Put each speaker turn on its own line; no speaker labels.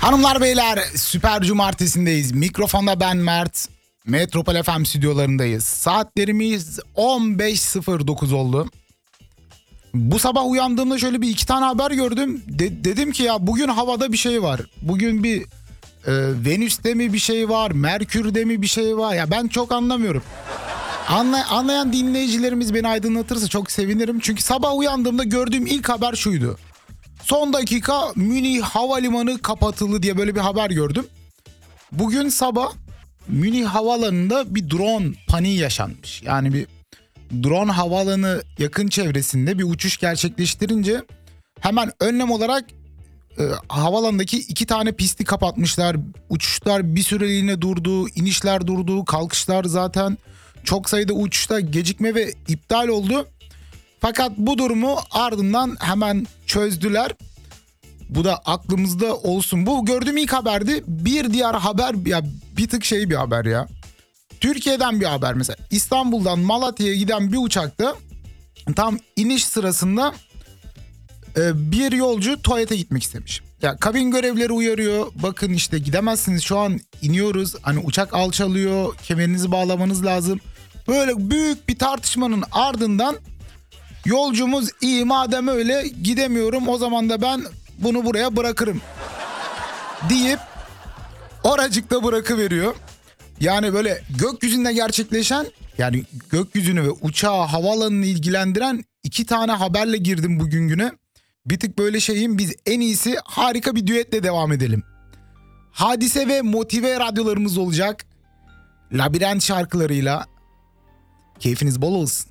Hanımlar beyler, süper cumartesindeyiz. Mikrofonda ben Mert. Metropol FM stüdyolarındayız. Saatlerimiz 15.09 oldu. Bu sabah uyandığımda şöyle bir iki tane haber gördüm. Dedim ki ya bugün havada bir şey var. Bugün bir Venüs'te mi bir şey var, Merkür'de mi bir şey var. Ya ben çok anlamıyorum. Anlayan dinleyicilerimiz beni aydınlatırsa çok sevinirim. Çünkü sabah uyandığımda gördüğüm ilk haber şuydu. Son dakika Münih Havalimanı kapatıldı diye böyle bir haber gördüm. Bugün sabah Münih Havaalanı'nda bir drone paniği yaşanmış. Yani bir drone havaalanı yakın çevresinde bir uçuş gerçekleştirince hemen önlem olarak havaalanındaki 2 tane pisti kapatmışlar. Uçuşlar bir süreliğine durdu, inişler durdu, kalkışlar zaten çok sayıda uçuşta gecikme ve iptal oldu. Fakat bu durumu ardından hemen çözdüler. Bu da aklımızda olsun. Bu gördüğüm ilk haberdi. Bir diğer haber ya bir tık bir haber ya. Türkiye'den bir haber mesela. İstanbul'dan Malatya'ya giden bir uçakta tam iniş sırasında bir yolcu tuvalete gitmek istemiş. Ya kabin görevlileri uyarıyor. Bakın işte gidemezsiniz, şu an iniyoruz. Hani uçak alçalıyor. Kemerinizi bağlamanız lazım. Böyle büyük bir tartışmanın ardından yolcumuz iyi madem öyle gidemiyorum o zaman da ben bunu buraya bırakırım deyip oracıkta bırakıveriyor. Yani böyle gökyüzünde gerçekleşen, yani gökyüzünü ve uçağı havaalanını ilgilendiren 2 tane haberle girdim bugün güne. Bir tık böyle biz en iyisi harika bir düetle devam edelim. Hadise ve Motive radyolarımız olacak. Labirent şarkılarıyla keyfiniz bol olsun.